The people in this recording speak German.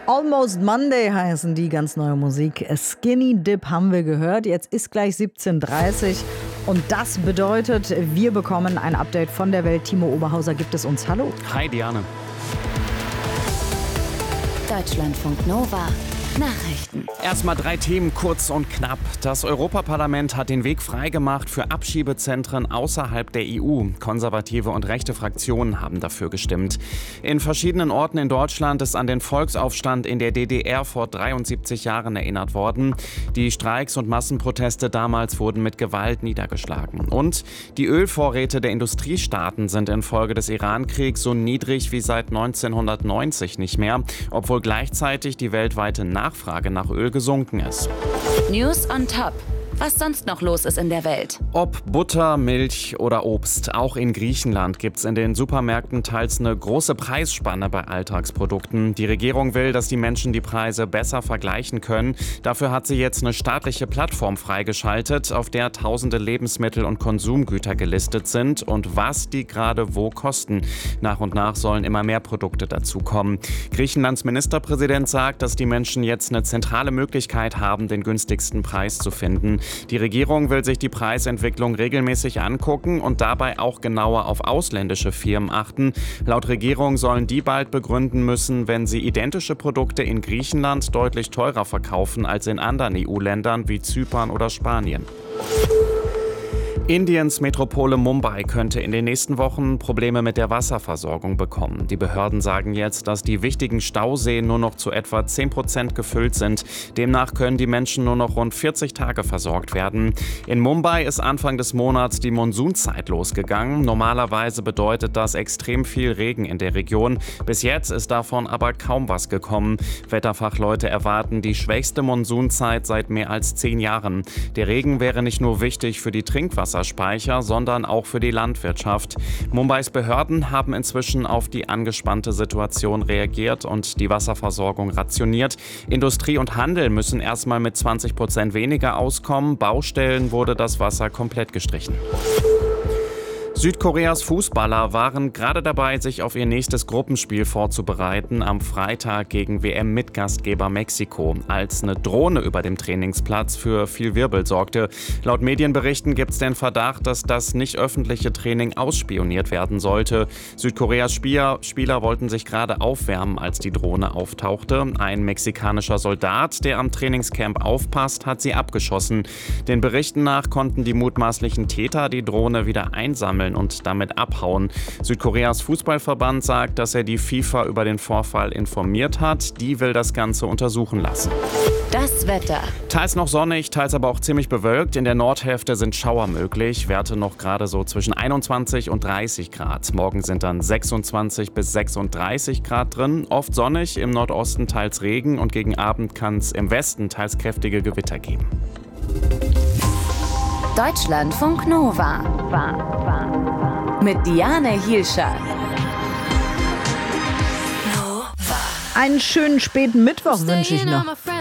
Almost Monday heißen die, ganz neue Musik. Skinny Dip haben wir gehört. Jetzt ist gleich 17:30 Uhr und das bedeutet, wir bekommen ein Update von der Welt. Timo Oberhauser gibt es uns. Hallo. Hi Diane. Deutschlandfunk Nova. Nachrichten. Erstmal 3 Themen, kurz und knapp. Das Europaparlament hat den Weg freigemacht für Abschiebezentren außerhalb der EU. Konservative und rechte Fraktionen haben dafür gestimmt. In verschiedenen Orten in Deutschland ist an den Volksaufstand in der DDR vor 73 Jahren erinnert worden. Die Streiks und Massenproteste damals wurden mit Gewalt niedergeschlagen. Und die Ölvorräte der Industriestaaten sind infolge des Iran-Kriegs so niedrig wie seit 1990 nicht mehr, obwohl gleichzeitig die weltweite Nachfrage nach Öl gesunken ist. News on top. Was sonst noch los ist in der Welt. Ob Butter, Milch oder Obst, auch in Griechenland gibt es in den Supermärkten teils eine große Preisspanne bei Alltagsprodukten. Die Regierung will, dass die Menschen die Preise besser vergleichen können. Dafür hat sie jetzt eine staatliche Plattform freigeschaltet, auf der tausende Lebensmittel und Konsumgüter gelistet sind und was die gerade wo kosten. Nach und nach sollen immer mehr Produkte dazukommen. Griechenlands Ministerpräsident sagt, dass die Menschen jetzt eine zentrale Möglichkeit haben, den günstigsten Preis zu finden. Die Regierung will sich die Preisentwicklung regelmäßig angucken und dabei auch genauer auf ausländische Firmen achten. Laut Regierung sollen die bald begründen müssen, wenn sie identische Produkte in Griechenland deutlich teurer verkaufen als in anderen EU-Ländern wie Zypern oder Spanien. Indiens Metropole Mumbai könnte in den nächsten Wochen Probleme mit der Wasserversorgung bekommen. Die Behörden sagen jetzt, dass die wichtigen Stauseen nur noch zu etwa 10% gefüllt sind. Demnach können die Menschen nur noch rund 40 Tage versorgt werden. In Mumbai ist Anfang des Monats die Monsunzeit losgegangen. Normalerweise bedeutet das extrem viel Regen in der Region. Bis jetzt ist davon aber kaum was gekommen. Wetterfachleute erwarten die schwächste Monsunzeit seit mehr als 10 Jahren. Der Regen wäre nicht nur wichtig für die Trinkwasserspeicher, sondern auch für die Landwirtschaft. Mumbais Behörden haben inzwischen auf die angespannte Situation reagiert und die Wasserversorgung rationiert. Industrie und Handel müssen erstmal mit 20% weniger auskommen. Baustellen wurde das Wasser komplett gestrichen. Südkoreas Fußballer waren gerade dabei, sich auf ihr nächstes Gruppenspiel vorzubereiten, am Freitag gegen WM-Mitgastgeber Mexiko, als eine Drohne über dem Trainingsplatz für viel Wirbel sorgte. Laut Medienberichten gibt es den Verdacht, dass das nicht öffentliche Training ausspioniert werden sollte. Südkoreas Spieler wollten sich gerade aufwärmen, als die Drohne auftauchte. Ein mexikanischer Soldat, der am Trainingscamp aufpasst, hat sie abgeschossen. Den Berichten nach konnten die mutmaßlichen Täter die Drohne wieder einsammeln und damit abhauen. Südkoreas Fußballverband sagt, dass er die FIFA über den Vorfall informiert hat. Die will das Ganze untersuchen lassen. Das Wetter. Teils noch sonnig, teils aber auch ziemlich bewölkt. In der Nordhälfte sind Schauer möglich. Werte noch gerade so zwischen 21 und 30 Grad. Morgen sind dann 26 bis 36 Grad drin. Oft sonnig, im Nordosten teils Regen und gegen Abend kann es im Westen teils kräftige Gewitter geben. Deutschlandfunk Nova. Mit Diane Hielscher. Einen schönen späten Mittwoch wünsche ich noch.